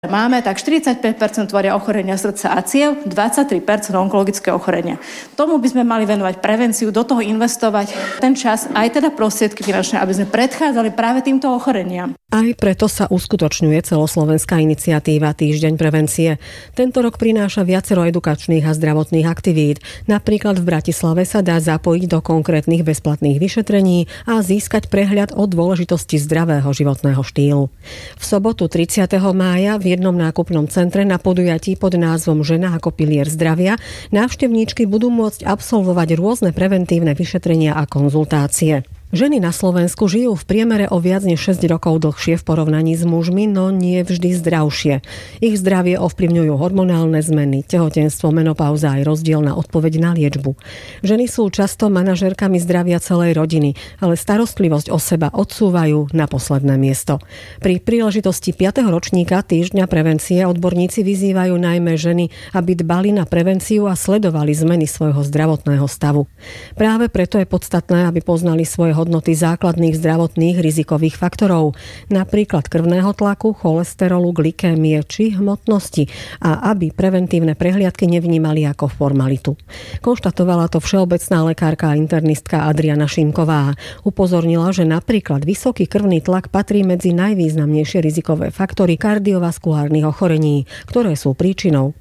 Máme tak 45% tvoria ochorenia srdca a ciev, 23% onkologické ochorenia. Tomu by sme mali venovať prevenciu, do toho investovať ten čas, aj teda prostriedky finančné, aby sme predchádzali práve týmto ochoreniam. Aj preto sa uskutočňuje celoslovenská iniciatíva Týždeň prevencie. Tento rok prináša viacero edukačných a zdravotných aktivít. Napríklad v Bratislave sa dá zapojiť do konkrétnych bezplatných vyšetrení a získať prehľad o dôležitosti zdravého životného štýlu. V sobotu 30. mája v jednom nákupnom centre na podujatí pod názvom Žena ako pilier zdravia návštevníčky budú môcť absolvovať rôzne preventívne vyšetrenia a konzultácie. Ženy na Slovensku žijú v priemere o viac než 6 rokov dlhšie v porovnaní s mužmi, no nie vždy zdravšie. Ich zdravie ovplyvňujú hormonálne zmeny, tehotenstvo, menopauza aj rozdielna odpoveď na liečbu. Ženy sú často manažérkami zdravia celej rodiny, ale starostlivosť o seba odsúvajú na posledné miesto. Pri príležitosti 5. ročníka Týždňa prevencie odborníci vyzývajú najmä ženy, aby dbali na prevenciu a sledovali zmeny svojho zdravotného stavu. Práve preto je podstatné, aby poznali svoje hodnoty základných zdravotných rizikových faktorov, napríklad krvného tlaku, cholesterolu, glykémie či hmotnosti, a aby preventívne prehliadky nevnímali ako formalitu. Konštatovala to všeobecná lekárka a internistka Adriana Šimková. Upozornila, že napríklad vysoký krvný tlak patrí medzi najvýznamnejšie rizikové faktory kardiovaskulárnych ochorení, ktoré sú príčinou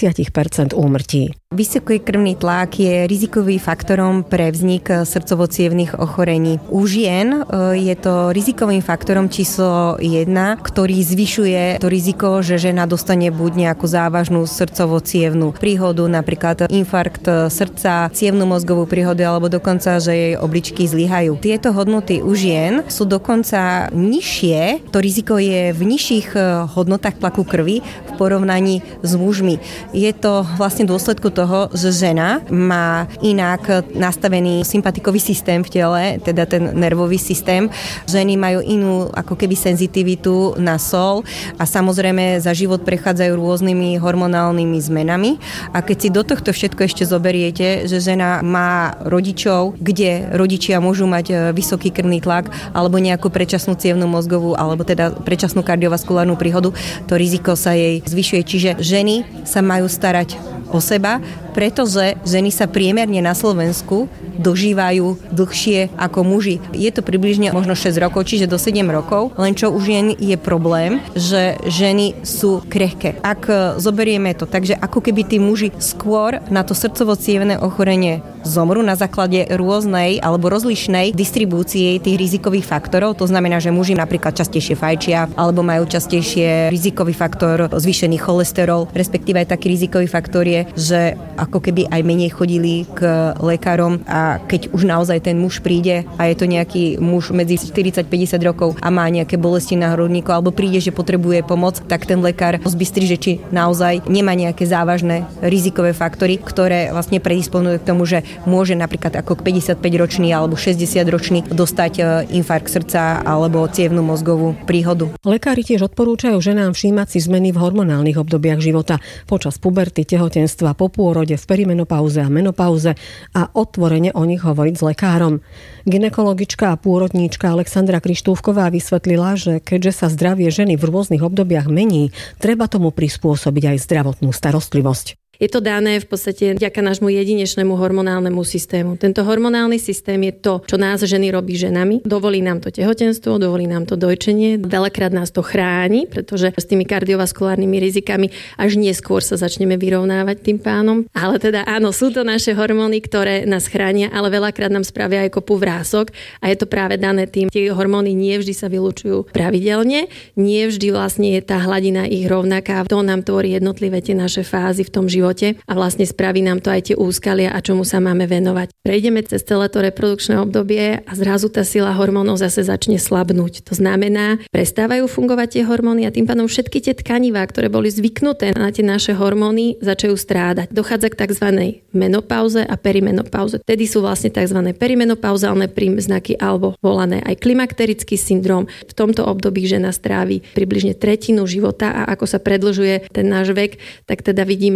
30% úmrtí. Vysoký krvný tlak je rizikovým faktorom pre vznik srdcovo-cievnych ochorení. U žien je to rizikovým faktorom číslo 1, ktorý zvyšuje to riziko, že žena dostane buď nejakú závažnú srdcovo-cievnu príhodu, napríklad infarkt srdca, cievnu mozgovú príhodu alebo dokonca, že jej obličky zlyhajú. Tieto hodnoty u žien sú dokonca nižšie, to riziko je v nižších hodnotách tlaku krvi v porovnaní s mužmi. Je to vlastne dôsledku toho, že žena má inak nastavený sympatikový systém v tele, teda ten nervový systém. Ženy majú inú ako keby senzitivitu na sol a samozrejme za život prechádzajú rôznymi hormonálnymi zmenami. A keď si do tohto všetko ešte zoberiete, že žena má rodičov, kde rodičia môžu mať vysoký krvný tlak alebo nejakú predčasnú cievnu mozgovú alebo teda predčasnú kardiovaskulárnu príhodu, to riziko sa jej zvyšuje. Čiže ženy sa majú starať o seba, pretože ženy sa priemerne na Slovensku dožívajú dlhšie ako muži. Je to približne možno 6 rokov, čiže do 7 rokov, len čo už je problém, že ženy sú krehké. Ak zoberieme to, takže ako keby tí muži skôr na to srdcovo-cievne ochorenie zomru na základe rôznej alebo rozlišnej distribúcie tých rizikových faktorov. To znamená, že muži napríklad častejšie fajčia alebo majú častejšie rizikový faktor zvýšený cholesterol, respektíve aj taký rizikový faktor je, že ako keby aj menej chodili k lekárom a keď už naozaj ten muž príde a je to nejaký muž medzi 40-50 rokov a má nejaké bolesti na hrudníku alebo príde, že potrebuje pomoc, tak ten lekár zbystrí, že či naozaj nemá nejaké závažné rizikové faktory, ktoré vlastne predisponujú k tomu, že môže napríklad ako 55-ročný alebo 60-ročný dostať infarkt srdca alebo cievnu mozgovú príhodu. Lekári tiež odporúčajú ženám všímať si zmeny v hormonálnych obdobiach života počas puberty, tehotenstva, po pôrode, v perimenopauze a menopauze a otvorene o nich hovoriť s lekárom. Gynekologička a pôrodníčka Alexandra Krištúfková vysvetlila, že keďže sa zdravie ženy v rôznych obdobiach mení, treba tomu prispôsobiť aj zdravotnú starostlivosť. Je to dané v podstate vďaka nášmu jedinečnému hormonálnemu systému. Tento hormonálny systém je to, čo nás ženy robí ženami. Dovolí nám to tehotenstvo, dovolí nám to dojčenie. Veľakrát nás to chráni, pretože s tými kardiovaskulárnymi rizikami až neskôr sa začneme vyrovnávať tým pánom. Ale teda áno, sú to naše hormóny, ktoré nás chránia, ale veľakrát nám spravia aj kopu vrások a je to práve dané tým. Tie hormóny nie vždy sa vylučujú pravidelne, nie vždy vlastne je tá hladina ich rovnaká. To nám tvorí jednotlivé tie naše fázy v tom živote. A vlastne spraví nám to aj tie úskalia a čomu sa máme venovať. Prejdeme cez celé to reprodukčné obdobie a zrazu tá sila hormónov zase začne slabnúť. To znamená, prestávajú fungovať tie hormóny a tým pádom všetky tie tkanivá, ktoré boli zvyknuté na tie naše hormóny, začajú strádať. Dochádza k tzv. Menopauze a perimenopauze. Tedy sú vlastne tzv. Perimenopauzálne príznaky alebo volané aj klimakterický syndrom. V tomto období žena strávi približne tretinu života a ako sa predĺžuje ten náš vek, tak teda vidíme, že čím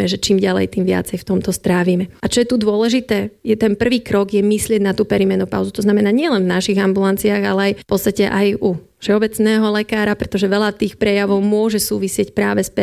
ďalej, tým viacej v tomto strávime. A čo je tu dôležité, je ten prvý krok je myslieť na tú perimenopauzu. To znamená nielen v našich ambulanciách, ale aj v podstate aj u všeobecného lekára, pretože veľa tých prejavov môže súvisieť práve s